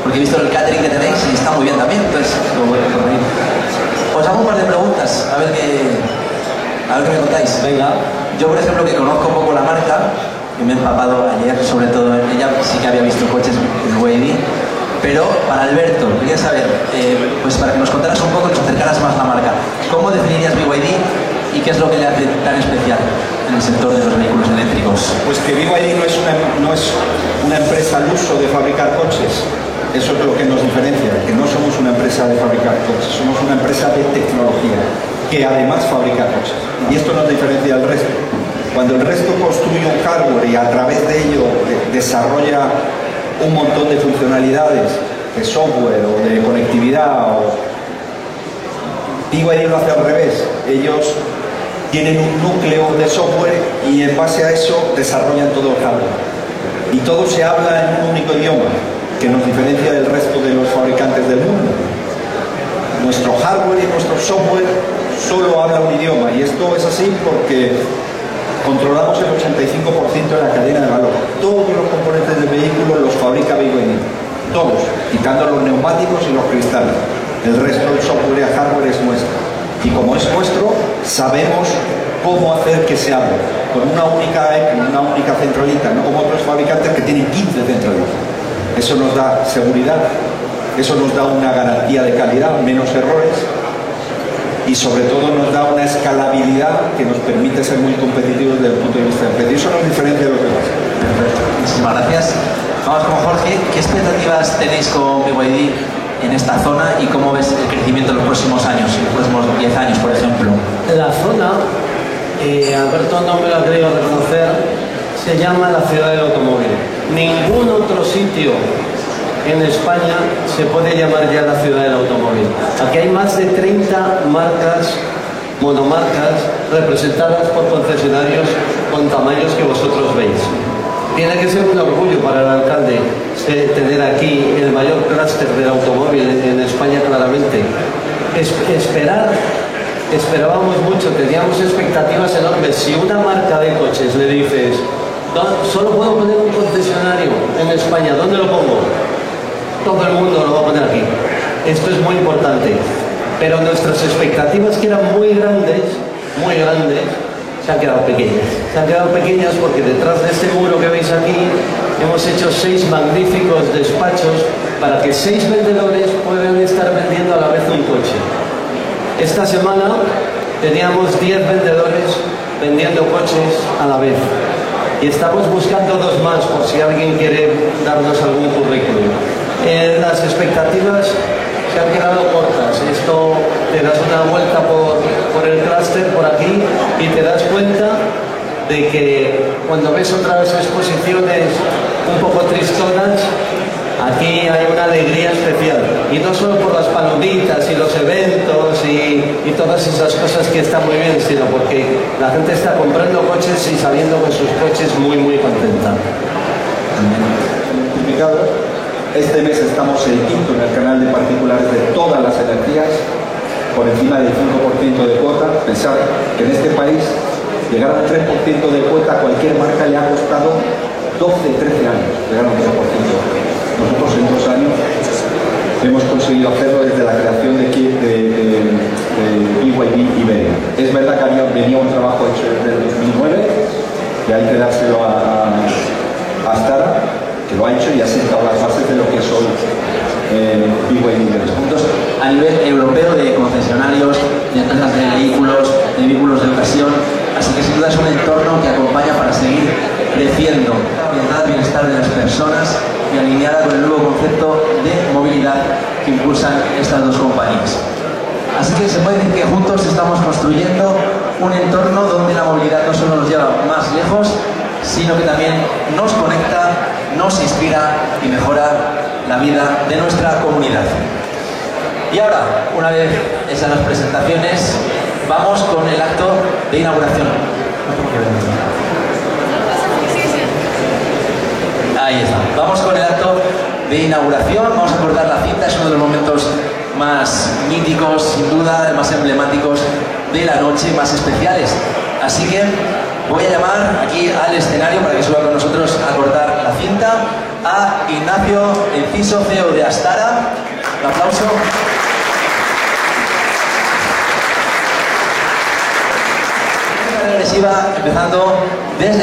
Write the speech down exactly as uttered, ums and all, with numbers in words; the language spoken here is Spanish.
porque he visto el catering que tenéis y está muy bien también, entonces lo voy a corregir. Os hago un par de preguntas, a ver qué, a ver qué me contáis. Venga. Yo, por ejemplo, que conozco un poco la marca, que me he empapado ayer, sobre todo, ella sí que había visto coches de B Y D, pero para Alberto, quería saber, eh, pues para que nos contaras un poco y nos acercaras más la marca, ¿cómo definirías B Y D y qué es lo que le hace tan especial en el sector de los vehículos eléctricos? Pues que B Y D no es una, no es una empresa al uso de fabricar coches. Eso es lo que nos diferencia, que no somos una empresa de fabricar coches, somos una empresa de tecnología, que además fabrica coches. Y esto nos diferencia del resto. Cuando el resto construye un hardware y a través de ello de, desarrolla un montón de funcionalidades, de software o de conectividad, o... B Y D lo hace al revés. Ellos tienen un núcleo de software y en base a eso desarrollan todo el hardware. Y todo se habla en un único idioma, que nos diferencia del resto de los fabricantes del mundo. Nuestro hardware y nuestro software solo habla un idioma, y esto es así porque controlamos el ochenta y cinco por ciento de la cadena de valor. Todos los componentes del vehículo los fabrica B Y D, todos, quitando los neumáticos y los cristales. El resto del software y el hardware es nuestro. Y como es nuestro, sabemos cómo hacer que se hable, con una única, una única centralita, no como otros fabricantes que tienen quince centralitas. Eso nos da seguridad, eso nos da una garantía de calidad, menos errores, y sobre todo nos da una escalabilidad que nos permite ser muy competitivos desde el punto de vista del precio. Eso nos diferencia de los demás. Perfecto, muchísimas gracias. Vamos con Jorge. ¿Qué expectativas tenéis con B Y D en esta zona y cómo ves el crecimiento en los próximos años, en los próximos diez años, por ejemplo? La zona, eh, Alberto no me lo ha querido reconocer, se llama la ciudad del automóvil. Ningún otro sitio en España se puede llamar ya la ciudad del automóvil. Aquí hay más de treinta marcas, monomarcas, representadas por concesionarios con tamaños que vosotros veis. Tiene que ser un orgullo para el alcalde tener aquí el mayor clúster del automóvil en España, claramente. Es, esperar, esperábamos mucho, teníamos expectativas enormes. Si una marca de coches le dices, solo puedo poner un concesionario en España, ¿dónde lo pongo? Todo el mundo lo va a poner aquí. Esto es muy importante. Pero nuestras expectativas, que eran muy grandes, muy grandes, se han quedado pequeñas. Se han quedado pequeñas porque detrás de este muro que veis aquí hemos hecho seis magníficos despachos para que seis vendedores puedan estar vendiendo a la vez un coche. Esta semana teníamos diez vendedores vendiendo coches a la vez. Y estamos buscando dos más por si alguien quiere darnos algún currículum. Eh, las expectativas se han quedado cortas. Esto, te das una vuelta por, por el clúster por aquí y te das cuenta de que cuando ves otras exposiciones un poco tristonas, aquí hay una alegría especial. Y no solo por las palomitas y los eventos y, y todas esas cosas que están muy bien, sino porque la gente está comprando coches y saliendo con sus coches muy, muy contenta. Este mes estamos el quinto en el canal de particulares de todas las energías, por encima del cinco por ciento de cuota. Pensad que en este país llegar a un tres por ciento de cuota a cualquier marca le ha costado doce, trece años llegar a un tres por ciento. Nosotros en dos años hemos conseguido hacerlo desde la creación de, de, de, de B Y D Iberia. Es verdad que había, venía un trabajo hecho desde el dos mil nueve, y hay que dárselo a, a Astara, que lo ha hecho y ha sentado las bases de lo que son eh, B Y D. Puntos a nivel europeo de concesionarios, de empresas de vehículos, de vehículos de ocasión, así que sin duda es un entorno que acompaña para seguir creciendo, bienestar, bienestar de las personas y alineada con el nuevo concepto de movilidad que impulsan estas dos compañías. Así que se puede decir que juntos estamos construyendo un entorno donde la movilidad no solo nos lleva más lejos, sino que también nos conecta, nos inspira y mejora la vida de nuestra comunidad. Y ahora, una vez hechas las presentaciones, vamos con el acto de inauguración. Ahí está. Vamos con el acto de inauguración. Vamos a cortar la cinta. Es uno de los momentos más míticos, sin duda, más emblemáticos de la noche, más especiales. Así que Voy a llamar aquí al escenario para que suba con nosotros a cortar la cinta a Ignacio Enciso, C E O de Astara. Un aplauso. Regresiva, empezando desde